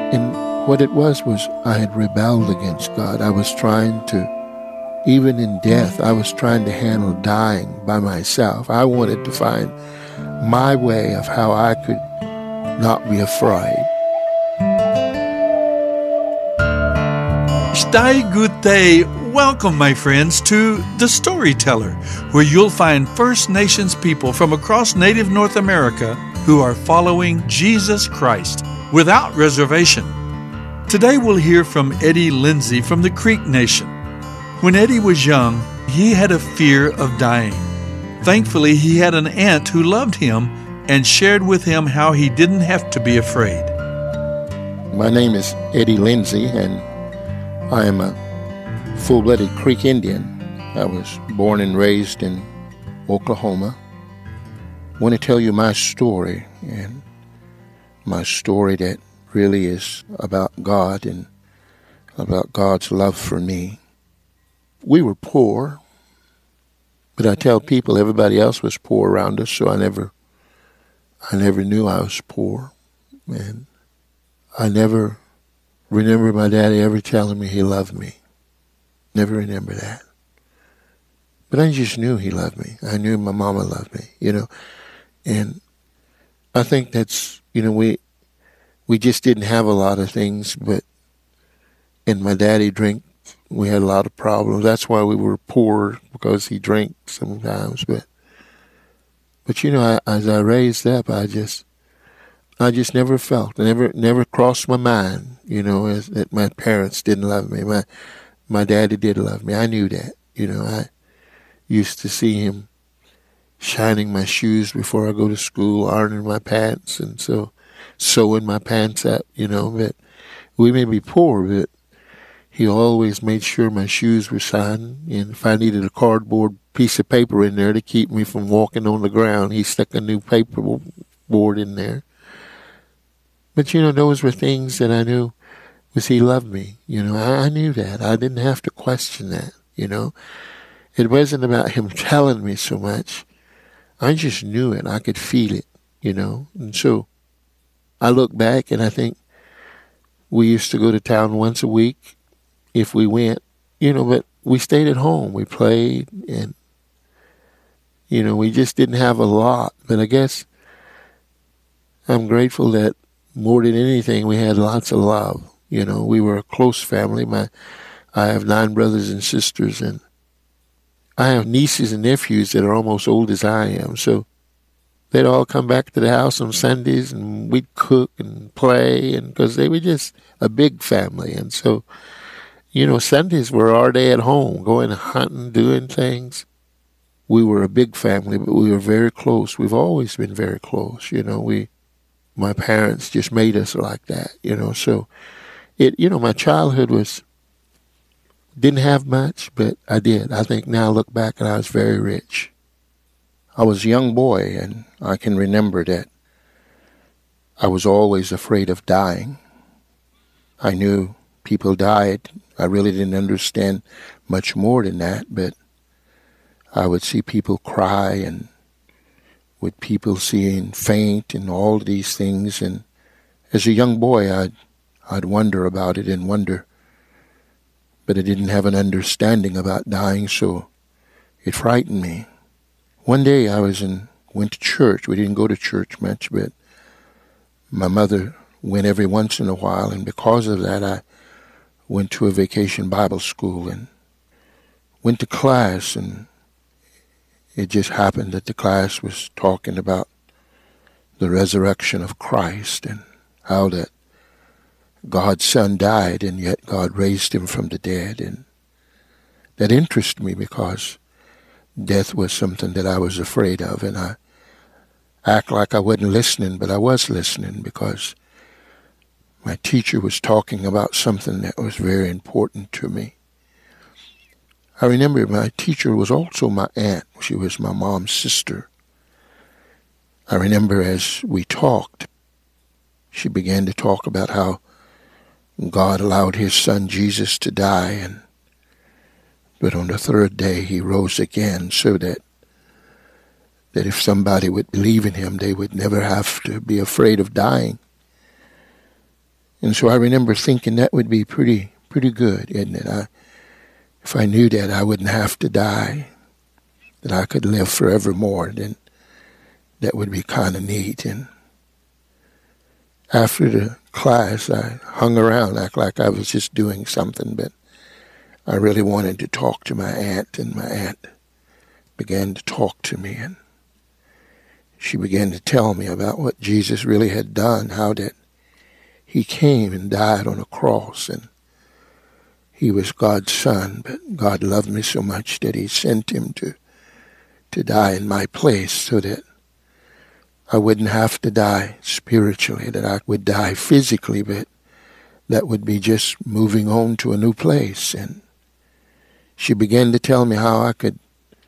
And what it was I had rebelled against God. I was trying to, even in death, I was trying to handle dying by myself. I wanted to find my way of how I could not be afraid. Stai Gute. Welcome, my friends, to The Storyteller, where you'll find First Nations people from across Native North America who are following Jesus Christ without reservation. Today we'll hear from Eddie Lindsay from the Creek Nation. When Eddie was young, he had a fear of dying. Thankfully, he had an aunt who loved him and shared with him how he didn't have to be afraid. My name is Eddie Lindsay, and I am a full-blooded Creek Indian. I was born and raised in Oklahoma. I want to tell you my story, and my story that really is about God and about God's love for me. We were poor, but I tell people everybody else was poor around us, so I never knew I was poor. And I never remember my daddy ever telling me he loved me. Never remember that. But I just knew he loved me. I knew my mama loved me, And I think that's, we just didn't have a lot of things, and my daddy drank. We had a lot of problems. That's why we were poor, because he drank sometimes. But as I raised up, I just never felt, never crossed my mind, that my parents didn't love me. My daddy did love me. I knew that. I used to see him shining my shoes before I go to school, ironing my pants, and so sewing my pants up, But we may be poor, but he always made sure my shoes were shined. And if I needed a cardboard piece of paper in there to keep me from walking on the ground, he stuck a new paper board in there. But, those were things that I knew was he loved me. I knew that. I didn't have to question that, It wasn't about him telling me so much. I just knew it. I could feel it, And so I look back and I think we used to go to town once a week if we went, but we stayed at home. We played and, we just didn't have a lot. But I guess I'm grateful that more than anything, we had lots of love. We were a close family. I have 9 brothers and sisters, and I have nieces and nephews that are almost old as I am. So they'd all come back to the house on Sundays, and we'd cook and play, and because they were just a big family. And so, Sundays were our day at home, going hunting, doing things. We were a big family, but we were very close. We've always been very close. My parents just made us like that, So my childhood didn't have much, but I did. I think now I look back and I was very rich. I was a young boy, and I can remember that I was always afraid of dying. I knew people died. I really didn't understand much more than that, but I would see people cry, and with people seeing faint and all these things. And as a young boy, I'd wonder about it and wonder, but I didn't have an understanding about dying, so it frightened me. One day I went to church. We didn't go to church much, but my mother went every once in a while, and because of that, I went to a vacation Bible school and went to class, and it just happened that the class was talking about the resurrection of Christ and how that God's Son died and yet God raised him from the dead. And that interested me because death was something that I was afraid of, and I act like I wasn't listening, but I was listening because my teacher was talking about something that was very important to me. I remember my teacher was also my aunt. She was my mom's sister. I remember as we talked, she began to talk about how God allowed his son Jesus to die, but on the 3rd day he rose again, so that if somebody would believe in him, they would never have to be afraid of dying. And so I remember thinking that would be pretty good, isn't it? If I knew that I wouldn't have to die, that I could live forevermore, then that would be kind of neat. And after the class, I hung around, act like I was just doing something, but I really wanted to talk to my aunt, and my aunt began to talk to me, and she began to tell me about what Jesus really had done, how that he came and died on a cross, and he was God's son, but God loved me so much that he sent him to die in my place so that I wouldn't have to die spiritually, that I would die physically, but that would be just moving on to a new place. And she began to tell me how I could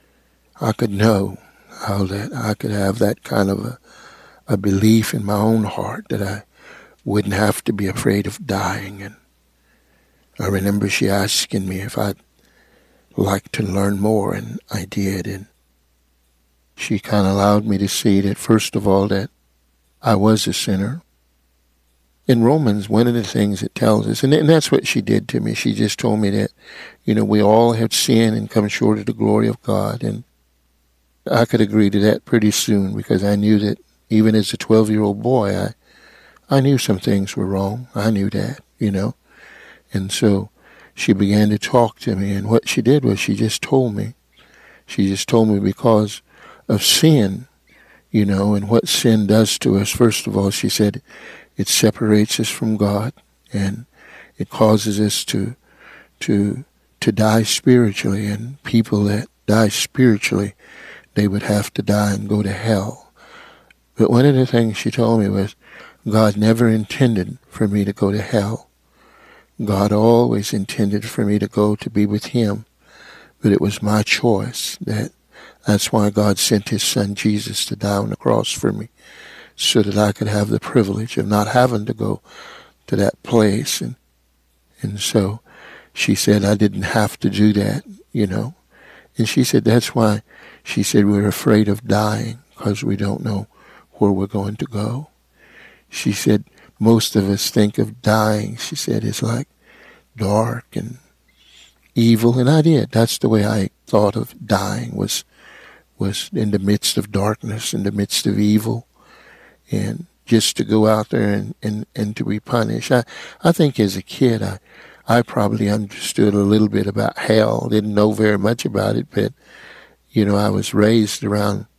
know, how that I could have that kind of a belief in my own heart that I wouldn't have to be afraid of dying. And I remember she asking me if I'd like to learn more, and I did. And she kind of allowed me to see that, first of all, that I was a sinner. In Romans, one of the things it tells us, and that's what she did to me, she just told me that, we all have sinned and come short of the glory of God. And I could agree to that pretty soon, because I knew that even as a 12-year-old boy, I knew some things were wrong. I knew that, And so she began to talk to me, and what she did was she just told me because of sin, and what sin does to us. First of all, she said it separates us from God, and it causes us to die spiritually, and people that die spiritually, they would have to die and go to hell. But one of the things she told me was God never intended for me to go to hell. God always intended for me to go to be with him, but it was my choice. That's why God sent his son Jesus to die on the cross for me, so that I could have the privilege of not having to go to that place. And so she said I didn't have to do that, And she said that's why, she said, we're afraid of dying, because we don't know where we're going to go. She said most of us think of dying, she said, it's like dark and evil. And I did. That's the way I thought of dying, was in the midst of darkness, in the midst of evil, and just to go out there and to be punished. I think as a kid, I probably understood a little bit about hell, didn't know very much about it, but, I was raised around